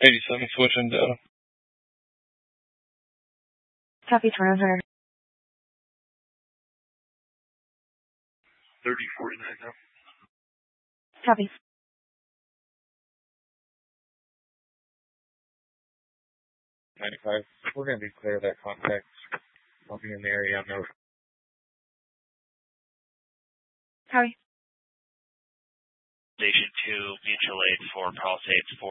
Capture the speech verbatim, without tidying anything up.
eighty-seven switching data. Copy, Toronto. thirty forty-nine now. Copy. ninety-five. We're going to be clear of that contact. I'll be in the area. I'm no. Copy. Station two, mutual aid for Palisades four.